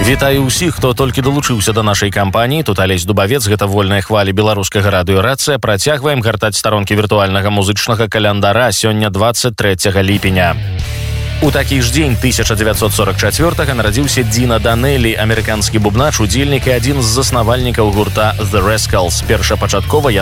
Вітаю ўсіх, хто толькі далучыўся да нашай кампаніі. Тут Алесь Дубавец, гэта вольныя хвалі беларускага радыё-рацыя. Працягваем гартаць старонкі віртуальнага музычнага календара. Сёння 23 ліпеня. У такі ж дзень 1944-га нарадзіўся Дина Данелі, амерыканскі бубнач, удзельнік і адзін з заснавальнікаў гурта The Rascals. Першапачаткова